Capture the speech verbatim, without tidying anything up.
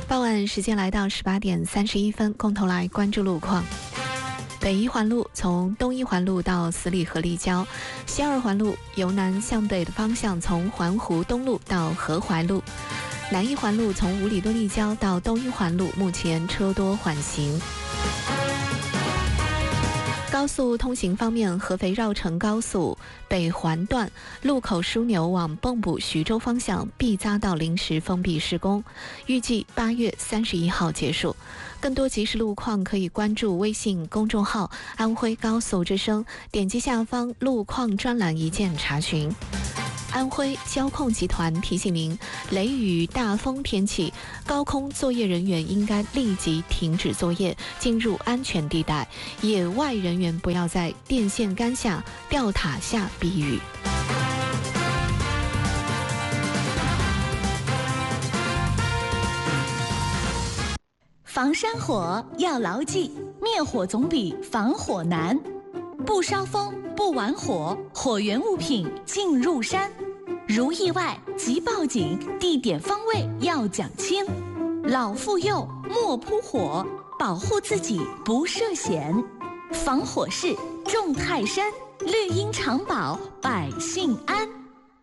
傍晚时间来到十八点三十一分，共同来关注路况。北一环路从东一环路到十里河立交，西二环路由南向北的方向从环湖东路到河淮路，南一环路从五里墩立交到东一环路，目前车多缓行。高速通行方面，合肥绕城高速北环段路口枢纽往蚌埠徐州方向 B 匝道临时封闭施工，预计八月三十一号结束。更多即时路况可以关注微信公众号安徽高速之声，点击下方路况专栏一键查询。安徽交控集团提醒您，雷雨大风天气，高空作业人员应该立即停止作业，进入安全地带。野外人员不要在电线杆下、吊塔下避雨。 防山火要牢记，灭火总比防火难。不烧风，不玩火，火源物品进入山。如意外即报警，地点方位要讲清。老妇幼莫扑火，保护自己不涉险。防火势重泰山，绿荫常保百姓安。